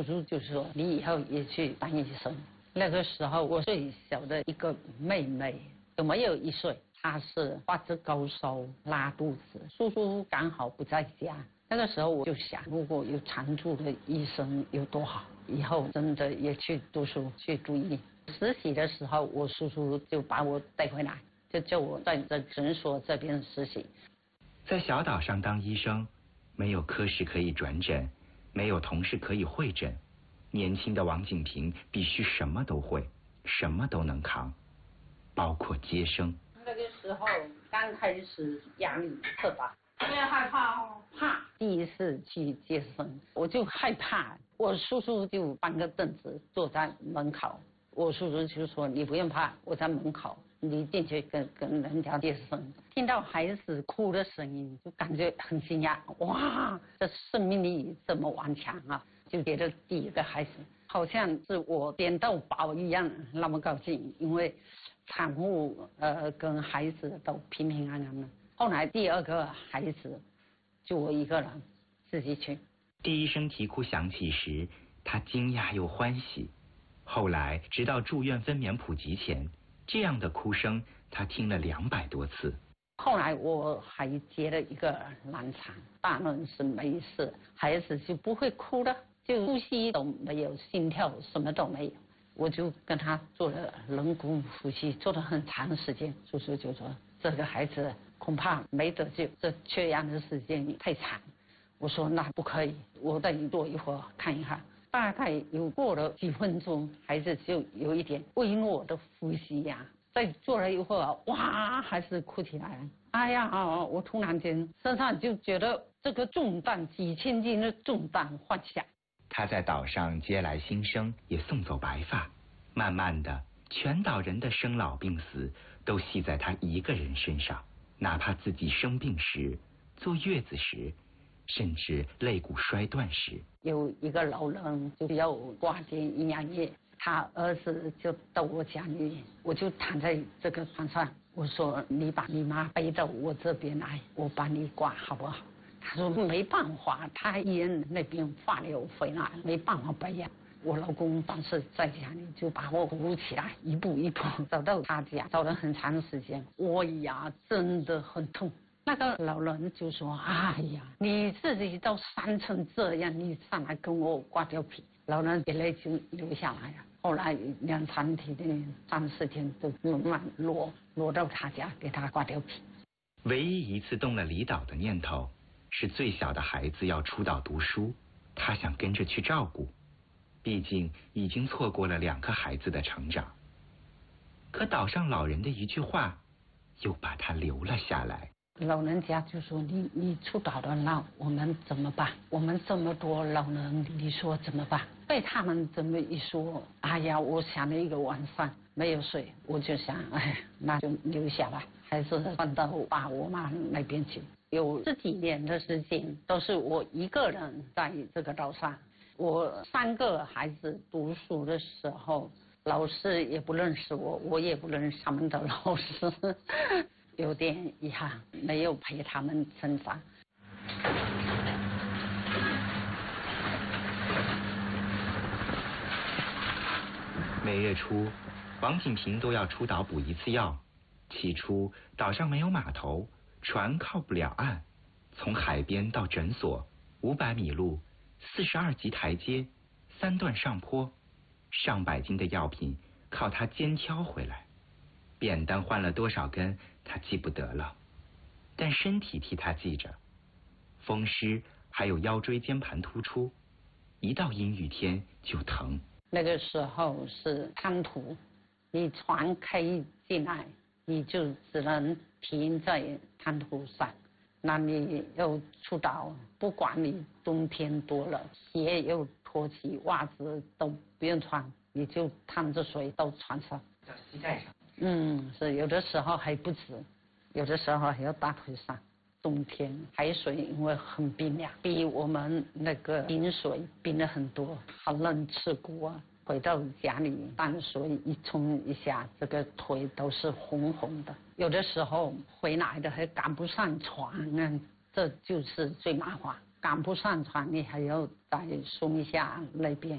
叔就说你以后也去当医生。那个时候我最小的一个妹妹就没有1岁，她是发着高烧拉肚子，叔叔刚好不在家。那个时候我就想，如果有常住的医生有多好，以后真的也去读书去读医。实习的时候，我叔叔就把我带回来，就叫我在这诊所这边实习。 在小岛上当医生，没有科室可以转诊，没有同事可以会诊，年轻的王景平必须什么都会，什么都能扛，包括接生。 那个时候刚开始压力特大，有点害怕哦，怕第一次去接生，我就害怕。我叔叔就搬个凳子坐在门口，我叔叔就说你不用怕，我在门口，你进去跟人家接生。听到孩子哭的声音，就感觉很惊讶，哇，这生命力这么顽强啊！就觉得第一个孩子好像是我捡到宝一样，那么高兴，因为产妇跟孩子都平平安安的。后来第2个孩子就我一个人自己去。 第一声啼哭响起时，他惊讶又欢喜。后来直到住院分娩普及前，这样的哭声他听了200多次。 后来我还接了一个难产，大人是没事，孩子就不会哭了，就呼吸都没有，心跳什么都没有。我就跟他做了人工呼吸，做了很长时间。叔叔就说这个孩子恐怕没得救，这缺氧的时间太长。我说那不可以，我带你坐一会儿看一看。大概有过了几分钟，孩子就有一点微弱的呼吸呀。再坐了一会儿，哇，还是哭起来了。哎呀，我突然间身上就觉得这个重担，几千斤的重担放下。 他在岛上接来新生，也送走白发。慢慢的，全岛人的生老病死都系在他一个人身上，哪怕自己生病时、坐月子时，甚至肋骨摔断时。 有一个老人就要挂点营养液，他儿子就到我家里，我就躺在这个床上，我说你把你妈背到我这边来，我帮你挂好不好？他说没办法，他医院那边发流回来，没办法背呀。我老公当时在家里就把我扶起来，一步一步走到他家，走了很长时间，我呀真的很痛。那个老人就说：“哎呀，你自己都伤成这样，你上来跟我挂吊瓶。”老人眼泪就流下来了。后来2、3天、3、4天都慢慢落到他家给他挂吊瓶。 唯一一次动了离岛的念头，是最小的孩子要出岛读书，他想跟着去照顾，毕竟已经错过了2个孩子的成长。可岛上老人的一句话，又把他留了下来。 老人家就说你出岛了，那我们怎么办？我们这么多老人，你说怎么办？被他们这么一说，哎呀，我想了一个晚上没有睡，我就想，哎，那就留下吧，还是搬到我妈那边去。有10几年的时间都是我一个人在这个岛上。我3个孩子读书的时候，老师也不认识我，我也不认识他们的老师。有点遗憾，没有陪他们成长。 每月初，王景平都要出岛补1次药。起初，岛上没有码头，船靠不了岸，从海边到诊所500米路，42级台阶，3段上坡，上百斤的药品靠他肩挑回来。扁担换了多少根，他记不得了，但身体替他记着。风湿还有腰椎间盘突出，一到阴雨天就疼。 那个时候是滩涂，你船开进来，你就只能停在滩涂上。那你要出岛，不管你冬天多了，鞋又脱起，袜子都不用穿，你就趟着水到船上， 到膝盖上。 是有的时候还不止，有的时候还要大腿上。冬天海水因为很冰凉，比我们那个饮水冰了很多，好冷刺骨啊。回到家里淡水一冲一下，这个腿都是红红的。有的时候回来的还赶不上船啊，这就是最麻烦。赶不上船，你还要再送一下那边。